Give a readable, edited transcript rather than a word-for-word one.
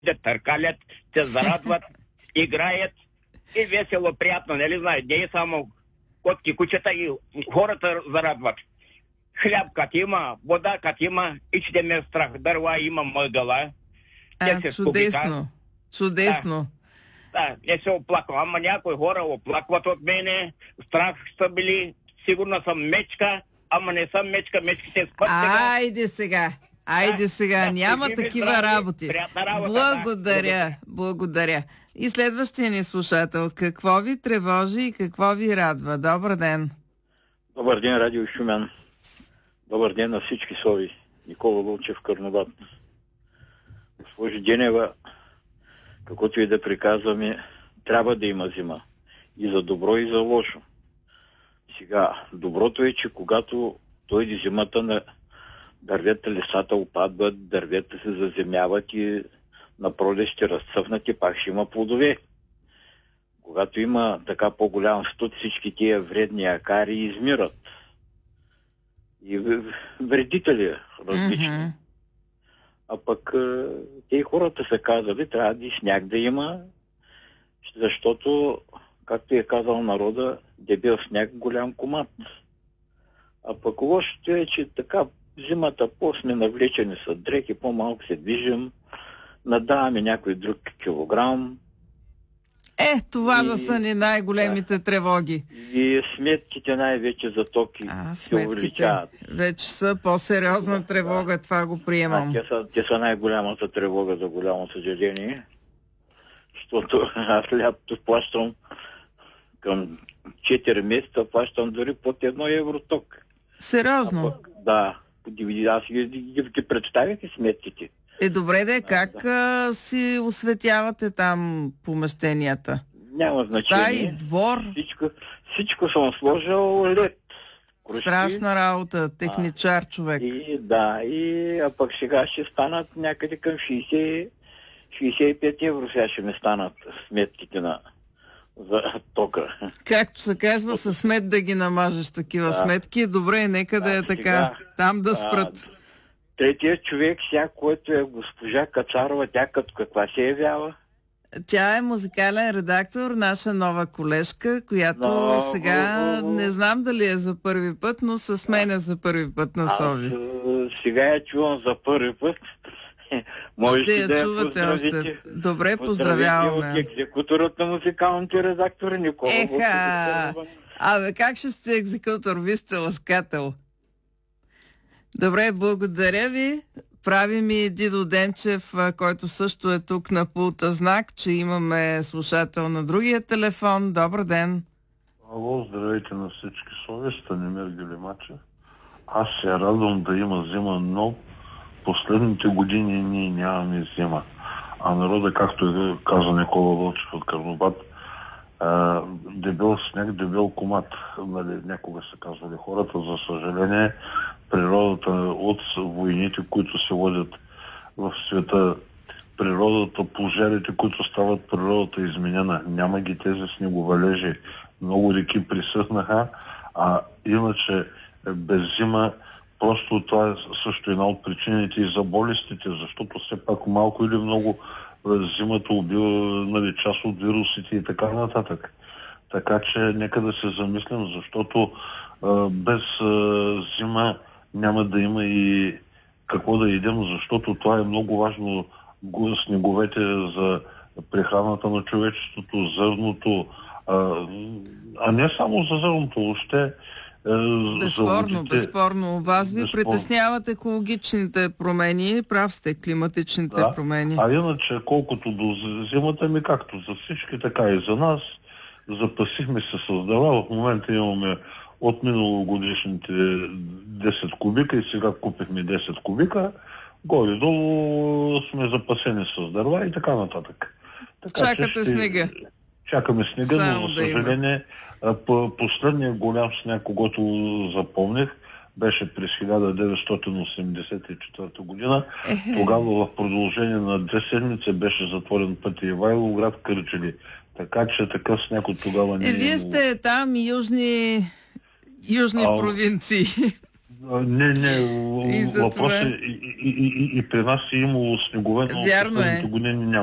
те търкалят, те зарадват, играят и весело, приятно, нали знаят, не е само котки, кучета и хората зарадват. Хляб като има, вода като има, и че ме е страх, дърва има мъгъла. Чудесно, чудесно. Да, не се оплаквам, ама някои хора оплакват от мене, страх са били, сигурно съм мечка, ама не съм мечка, мечките спът сега. Айде сега, няма такива работи. Работа, благодаря. И следващия ни слушател, какво ви тревожи и какво ви радва? Добър ден. Добър ден, Радио Шумен. Добър ден на всички сови. Никола Лучев, Карнобат. Госпожо Денева, каквото и да приказваме, трябва да има зима. И за добро, и за лошо. Сега, доброто е, че когато дойде зимата, на дървета, лесата опадват, дървета се заземяват и на пролет ще разцъфнат и пак ще има плодове. Когато има така по-голям студ, всички тия вредни акари измират. И вредители различни. Mm-hmm. А пък те хората са казали, трябва да и сняг да има, защото, както е казал народа, дебел сняг, голям комат. А пък лошото е, че така зимата по-сме навлечени с дрехи, по-малко се движим, надаваме някой друг килограм. Това да са ни най-големите тревоги. И сметките най-вече за токи се увеличават. Вече са по-сериозна тревога, това го приемам. Те са най-голямата тревога, за голямо съжаление. Защото аз лятото плащам към 4 месеца, плащам дори под 1 евро ток. Сериозно? Да. Аз ги представите сметките. Добре де, как си осветявате там помещенията? Няма значение. Стаи, двор? Всичко съм сложил лед. Кружки. Страшна работа, техничар човек. А пък сега ще станат някъде към 65 евро, сега ще ми станат сметките за тока. Както се казва, със смет да ги намажеш такива сметки. Добре, нека да е така. Там да спрат. Третият човек, който е госпожа Кацарова, тя като каква се явява? Тя е музикален редактор, наша нова колежка, която сега не знам дали е за първи път, но се сменя за първи път на Сови. Сега я чувам за първи път. Ще я чувате още. Добре, поздравяваме. От екзекуторът на музикалните редактори Никола. Как ще сте екзекутор? Ви сте ласкател. Добре, благодаря ви. Прави ми Дидо Денчев, който също е тук на пулта, знак, че имаме слушател на другия телефон. Добър ден. Ало, здравейте на всички сови, Станимир Гелимачев. Аз се радвам да има зима, но последните години ние нямаме зима. А народа, както каза Никола Вълчев от Карнобат, дебел сняг, дебел комат. Някога са казвали хората. За съжаление, природата от войните, които се водят в света, природата, пожарите, които стават, природата изменена. Няма ги тези снеговалежи. Много реки присъхнаха, а иначе без зима просто това е също една от причините и за болестите, защото все пак малко или много зимата убива част от вирусите и така нататък. Така че нека да се замислим, защото без зима няма да има и какво да идем, защото това е много важно. Снеговете за прехраната на човечеството, зърното, а не само за зърното, въобще Безспорно. Вас ви притесняват екологичните промени, прав сте, климатичните промени. А иначе, колкото до зимата както за всички, така и за нас, запасихме се с дърва. В момента имаме от миналогодишните 10 кубика и сега купихме 10 кубика. Горе-долу сме запасени с дърва и така нататък. Чакате снега. Чакаме снега, но за съжаление последният голям сняг, когато запомних, беше през 1984 година. Тогава в продължение на 2 седмици беше затворен пътя Ивайловград, Кърджали. Така че такъв сняг от тогава не е. Вие сте там южни провинции. Не, въпрос е и при нас е имало снегове, но Вярно последните години няма.